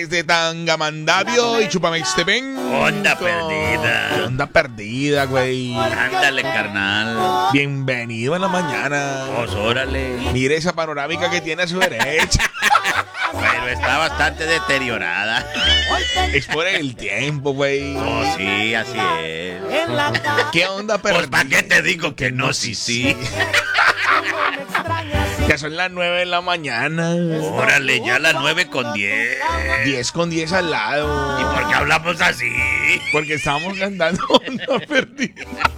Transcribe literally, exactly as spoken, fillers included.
De Tangamandapio y Chupamextepén. Onda perdida. Onda perdida, güey. Ándale, carnal. Bienvenido en la mañana. Pues órale. Mire esa panorámica que tiene a su derecha. Pero está bastante deteriorada. Es por el tiempo, güey. Oh, sí, así es. ¿Qué onda perdida? Pues ¿para qué te digo que no, sí, sí? Ya son las nueve de la mañana. Órale, ya las nueve con diez. Diez con diez al lado. ¿Y por qué hablamos así? Porque estamos cantando Onda Perdida.